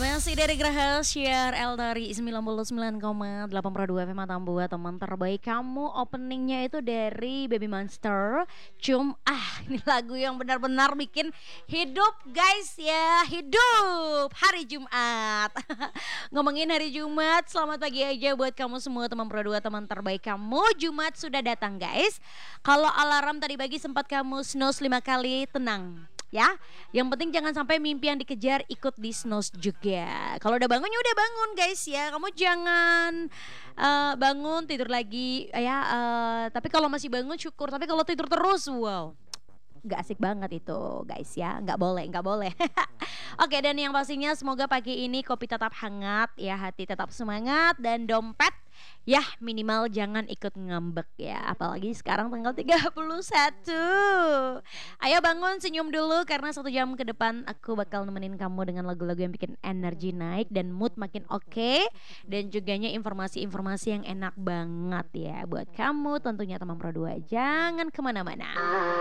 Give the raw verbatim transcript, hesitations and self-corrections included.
Masih dari Graha Siar L dari sembilan puluh sembilan koma delapan Pro dua F M Atambua, teman terbaik kamu. Openingnya itu dari Baby Monster. Cum ah ini lagu yang benar-benar bikin hidup guys ya. Hidup hari Jumat. Ngomongin hari Jumat, selamat pagi aja buat kamu semua teman Pro dua, teman terbaik kamu. Jumat sudah datang guys. Kalau alarm tadi pagi sempat kamu snooze lima kali, tenang ya. Yang penting jangan sampai mimpi yang dikejar ikut di snooze juga. Kalau udah bangun ya udah bangun guys ya. Kamu jangan uh, bangun tidur lagi ya. Uh, tapi kalau masih bangun syukur. Tapi kalau tidur terus, wow, nggak asik banget itu guys ya. Nggak boleh, nggak boleh. Oke, dan yang pastinya semoga pagi ini kopi tetap hangat ya, hati tetap semangat, dan dompet ya minimal jangan ikut ngambek ya. Apalagi sekarang tanggal tiga puluh satu. Ayo bangun, senyum dulu karena satu jam ke depan aku bakal nemenin kamu dengan lagu-lagu yang bikin energi naik dan mood makin oke okay. Dan juga informasi-informasi yang enak banget ya buat kamu tentunya teman Pro dua. Jangan kemana-mana.